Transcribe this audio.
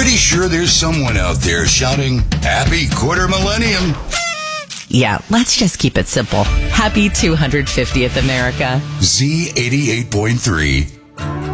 Pretty sure there's someone out there shouting, "Happy quarter millennium." Yeah, let's just keep it simple. Happy 250th America. Z88.3.